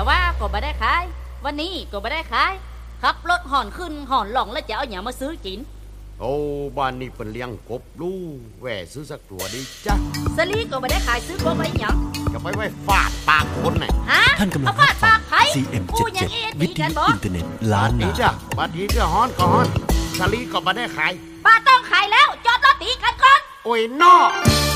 แต่ว่าก็ไม่ได้ขายวันนี้ก็ไม่ได้ขายขับรถห่อนขึ้นห่อนหล่องแล้วจะเอาอย่างมาซื้อกินโอ้บ้านนี้เป็นเลี้ยงกบลูแหวซื้อสักตัวดีจ้ะสลีก็ไม่ได้ขายซื้อกบไปหยังจะไปไว้ฟาดปากคนไหนฮะท่านกำลังฟาดปากไผ่ CM77 วิทยุอินเทอร์เน็ตล้านนาบัดนี้จะฮ้อนก็ฮ้อนสลีก็ไม่ได้ขายป้าต้องขายแล้วจอดรถตีกันก่อนโอ้ยนอ